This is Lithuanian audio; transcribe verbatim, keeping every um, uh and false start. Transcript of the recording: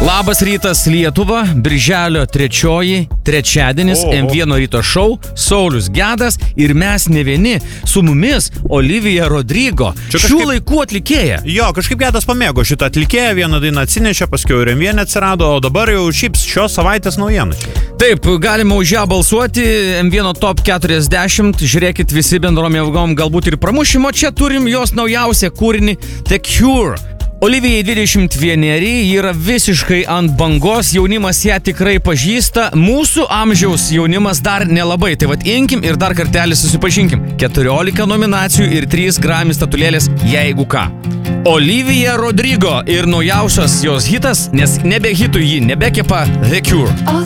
Labas rytas Lietuva, birželio trečioji, trečiadienis, O, o. M vieno ryto šou, Saulius Gedas ir mes ne vieni, su mumis Olivija Rodrigo, Čia šių kažkaip- laikų atlikėja. Jo, kažkaip Gedas pamėgo šitą atlikėją, vieną dainą atsinešė, paskui ir M vieno atsirado, o dabar jau šiaip šios savaitės naujienų čia. Taip, galima už ją balsuoti, M vieno top keturiasdešimt, žiūrėkit visi bendrom jėgom, galbūt ir pramušimo, čia turim jos naujausią kūrinį The Cure. Olivijai dvidešimt vieneri, ji yra visiškai ant bangos, jaunimas ją tikrai pažįsta, mūsų amžiaus jaunimas dar nelabai, tai vat imkim ir dar kartelį susipažinkim. keturiolika nominacijų ir trys Grammy statulėlės, jeigu ką. Olivija Rodrigo ir naujausias jos hitas, nes nebe hitų ji nebekepa The Cure. All